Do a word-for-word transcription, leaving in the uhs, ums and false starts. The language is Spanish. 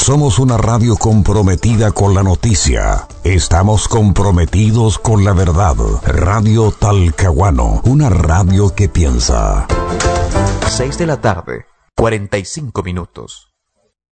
Somos una radio comprometida con la noticia. Estamos comprometidos con la verdad. Radio Talcahuano, una radio que piensa. seis de la tarde, cuarenta y cinco minutos.